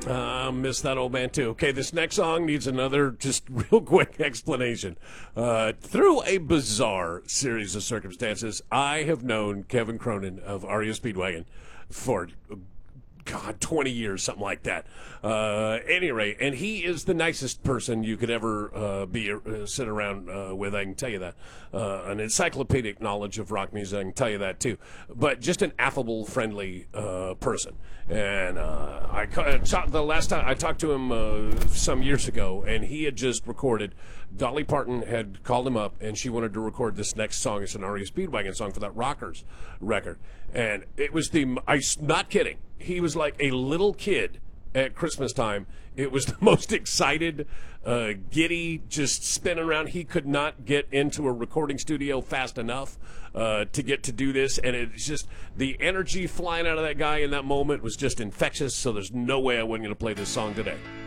Miss that old man too. Okay, this next song needs another just real quick explanation. Through a bizarre series of circumstances, I have known Kevin Cronin of REO Speedwagon for 20 years, something like that. Any rate, and he is the nicest person you could ever sit around with. I can tell you that. An encyclopedic knowledge of rock music, I can tell you that too. But just an affable, friendly person. And the last time I talked to him some years ago, and he had just recorded. Dolly Parton had called him up, and she wanted to record this next song. It's an REO Speedwagon song for that Rockers record, and it was not kidding. He was like a little kid at Christmas time. It was the most excited, giddy, just spinning around. He could not get into a recording studio fast enough to get to do this, and it's just the energy flying out of that guy in that moment was just infectious. So there's no way I wasn't going to play this song today.